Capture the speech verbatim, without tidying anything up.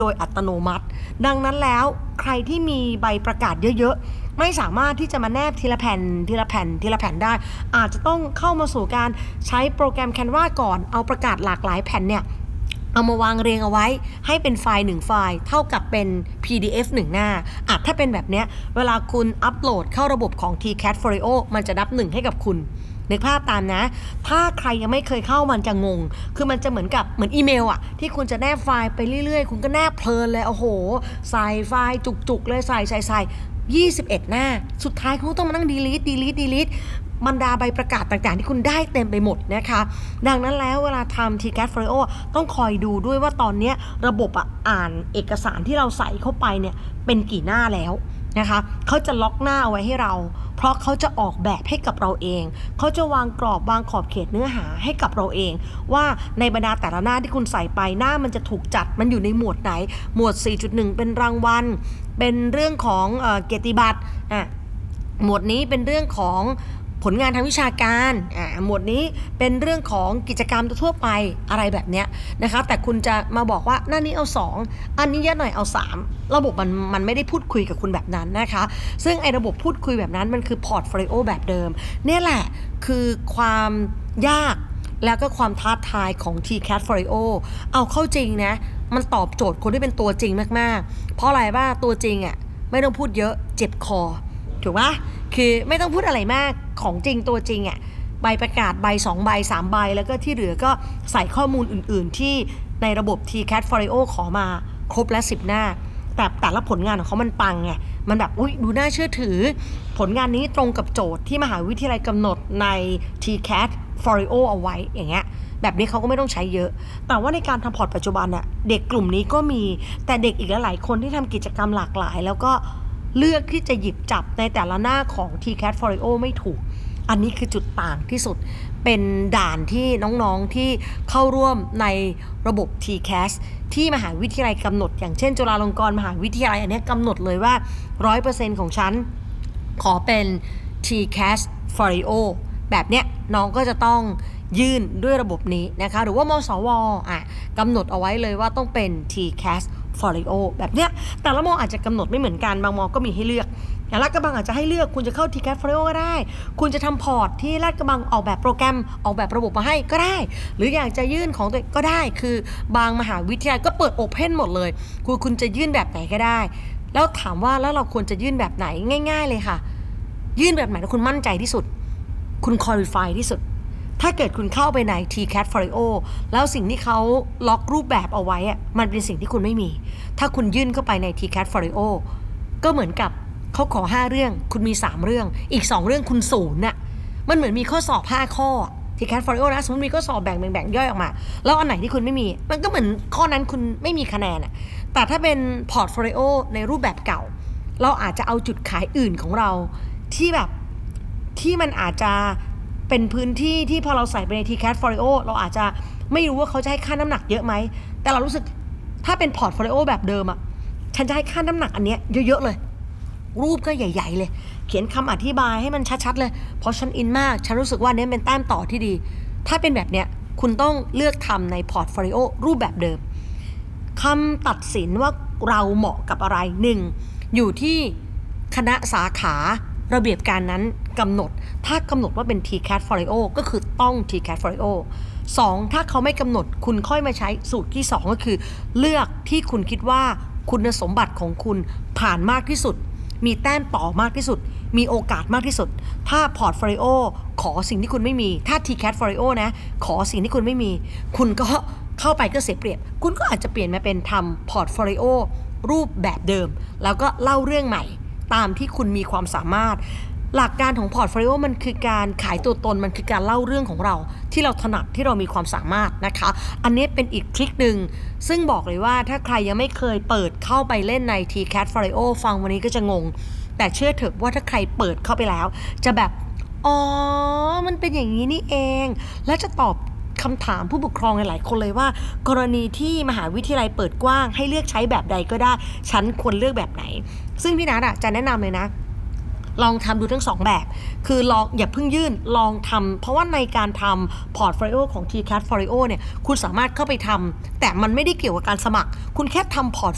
โดยอัตโนมัติดังนั้นแล้วใครที่มีใบประกาศเยอะๆไม่สามารถที่จะมาแนบทีละแผ่นทีละแผ่นทีละแผ่นได้อาจจะต้องเข้ามาสู่การใช้โปรแกรม Canva ก่อนเอาประกาศหลากหลายแผ่นเนี่ยเอามาวางเรียงเอาไว้ให้เป็นไฟล์หนึ่งไฟล์เท่ากับเป็น พี ดี เอฟ หนึ่งหน้าอาจถ้าเป็นแบบเนี้ยเวลาคุณอัปโหลดเข้าระบบของ ที แคท Folio มันจะนับหนึ่งให้กับคุณนึกภาพตามนะถ้าใครยังไม่เคยเข้ามันจะงงคือมันจะเหมือนกับเหมือนอีเมลอะที่คุณจะแนบไฟล์ไปเรื่อยๆคุณก็แนบเพลินเลยโอ้โหใส่ไฟล์จุกๆเลยใส่ใส่ใส่ยี่สิบเอ็ดหน้าสุดท้ายคุณต้องมานั่ง delete delete delete บรรดาใบประกาศต่างๆที่คุณได้เต็มไปหมดนะคะดังนั้นแล้วเวลาทำ ที แคท Folio ต้องคอยดูด้วยว่าตอนนี้ระบบอะอ่านเอกสารที่เราใส่เข้าไปเนี่ยเป็นกี่หน้าแล้วนะคะเขาจะล็อกหน้าเอาไว้ให้เราเพราะเขาจะออกแบบให้กับเราเองเขาจะวางกรอบวางขอบเขตเนื้อหาให้กับเราเองว่าในบรรดาแต่ละหน้าที่คุณใส่ไปหน้ามันจะถูกจัดมันอยู่ในหมวดไหนหมวด สี่จุดหนึ่ง เป็นรางวัลเป็นเรื่องของเอ่อเกียรติบัตรอ่ะหมวดนี้เป็นเรื่องของผลงานทางวิชาการอ่าหมวดนี้เป็นเรื่องของกิจกรรมทั่วไปอะไรแบบเนี้ยนะคะแต่คุณจะมาบอกว่าหน้านี้เอาสองอันนี้เยอะหน่อยเอาสามระบบมันมันไม่ได้พูดคุยกับคุณแบบนั้นนะคะซึ่งไอ้ระบบพูดคุยแบบนั้นมันคือพอร์ตโฟลิโอแบบเดิมเนี่ยแหละคือความยากแล้วก็ความท้าทายของ ที แคท Folio เอาเข้าจริงนะมันตอบโจทย์คนที่เป็นตัวจริงมากๆเพราะอะไรบ้างตัวจริงอ่ะไม่ต้องพูดเยอะเจ็บคอถูกปะคือไม่ต้องพูดอะไรมากของจริงตัวจริงอ่ะใบประกาศใบสองใบสามใบแล้วก็ที่เหลือก็ใส่ข้อมูลอื่นๆที่ในระบบ ที แคท Folio ขอมาครบและสิบหน้าแต่แต่ละผลงานของเขามันปังไงมันแบบอุ๊ยดูน่าเชื่อถือผลงานนี้ตรงกับโจทย์ที่มหาวิทยาลัยกำหนดใน ที แคท Folio เอาไว้อย่างเงี้ยแบบนี้เขาก็ไม่ต้องใช้เยอะแต่ว่าในการทำพอร์ตปัจจุบันน่ะเด็กกลุ่มนี้ก็มีแต่เด็กอีกหลายๆคนที่ทำกิจกรรมหลากหลายแล้วก็เลือกที่จะหยิบจับในแต่ละหน้าของ ที แคท Folio ไม่ถูกอันนี้คือจุดต่างที่สุดเป็นด่านที่น้องๆที่เข้าร่วมในระบบ ที แคท ที่มหาวิทยาลัยกำหนดอย่างเช่นจุฬาลงกรณ์มหาวิทยาลัยอันนี้กำหนดเลยว่า ร้อยเปอร์เซ็นต์ ของฉันขอเป็น ที แคท Folio แบบเนี้ยน้องก็จะต้องยื่นด้วยระบบนี้นะคะหรือว่ามสวอ่ะกำหนดเอาไว้เลยว่าต้องเป็น ที แคท Folio แบบเนี้ยแต่ละมออาจจะกำหนดไม่เหมือนกันบางมอก็มีให้เลือกอย่างลาดกระบังอาจจะให้เลือกคุณจะเข้า ที แคท Folio ก็ได้คุณจะทำพอร์ตที่ลาดกระบังออกแบบโปรแกรมออกแบบระบบมาให้ก็ได้หรืออยากจะยื่นของตัวเองก็ได้คือบางมหาวิทยาลัยก็เปิดโอเพนหมดเลยคุณคุณจะยื่นแบบไหนก็ได้แล้วถามว่าแล้วเราควรจะยื่นแบบไหนง่ายๆเลยค่ะยื่นแบบไหนแล้วคุณมั่นใจที่สุดคุณควอลิฟายที่สุดถ้าเกิดคุณเข้าไปใน ที แคท Folio แล้วสิ่งที่เขาล็อกรูปแบบเอาไว้อะมันเป็นสิ่งที่คุณไม่มีถ้าคุณยื่นเข้าไปใน ที แคท Folio ก็เหมือนกับเขาขอห้าเรื่องคุณมีสามเรื่องอีกสองเรื่องคุณศูนย์น่ะมันเหมือนมีข้อสอบห้าข้อ ที แคท Folio นะสมมติมีข้อสอบแบ่งแบ่งย่อยออกมาแล้วอันไหนที่คุณไม่มีมันก็เหมือนข้อนั้นคุณไม่มีคะแนนอ่ะแต่ถ้าเป็น Portfolio ในรูปแบบเก่าเราอาจจะเอาจุดขายอื่นของเราที่แบบที่มันอาจจะเป็นพื้นที่ที่พอเราใส่ไปใน ที แคท Folio เราอาจจะไม่รู้ว่าเขาจะให้ค่าน้ำหนักเยอะไหมแต่เรารู้สึกถ้าเป็น Portfolio แบบเดิมอ่ะฉันจะให้ค่าน้ำหนักอันเนี้ยเยอะๆเลยรูปก็ใหญ่ๆเลยเขียนคำอธิบายให้มันชัดๆเลยเพราะฉันอินมากฉันรู้สึกว่านี้เป็นแต้มต่อที่ดีถ้าเป็นแบบเนี้ยคุณต้องเลือกทำใน Portfolio รูปแบบเดิมคำตัดสินว่าเราเหมาะกับอะไรหนึ่งอยู่ที่คณะสาขาระเบียบการนั้นกำหนดถ้ากำหนดว่าเป็น ที แคท Folio ก็คือต้อง ที แคท Folio สองถ้าเขาไม่กำหนดคุณค่อยมาใช้สูตรที่สองก็คือเลือกที่คุณคิดว่าคุณสมบัติของคุณผ่านมากที่สุดมีแต้มต่อมากที่สุดมีโอกาสมากที่สุดถ้า Portfolio ขอสิ่งที่คุณไม่มีถ้า ที แคท Folio นะขอสิ่งที่คุณไม่มีคุณก็เข้าไปก็เสียเปรียบคุณก็อาจจะเปลี่ยนมาเป็นทำ Portfolio รูปแบบเดิมแล้วก็เล่าเรื่องใหม่ตามที่คุณมีความสามารถหลักการของ Portfolio มันคือการขายตัวตนมันคือการเล่าเรื่องของเราที่เราถนัดที่เรามีความสามารถนะคะอันนี้เป็นอีกทริคหนึ่งซึ่งบอกเลยว่าถ้าใครยังไม่เคยเปิดเข้าไปเล่นใน ที แคท Folio ฟังวันนี้ก็จะงงแต่เชื่อเถอะว่าถ้าใครเปิดเข้าไปแล้วจะแบบอ๋อมันเป็นอย่างนี้นี่เองและจะตอบคำถามผู้ปกครองหลายๆคนเลยว่ากรณีที่มหาวิทยาลัยเปิดกว้างให้เลือกใช้แบบใดก็ได้ฉันควรเลือกแบบไหนซึ่งพี่นัทจะแนะนำเลยนะลองทำดูทั้งสองแบบคือลองอย่าเพิ่งยื่นลองทำเพราะว่าในการทำ Portfolio ของ ที แคท Folio เนี่ยคุณสามารถเข้าไปทำแต่มันไม่ได้เกี่ยวกับการสมัครคุณแค่ทำ Portfolio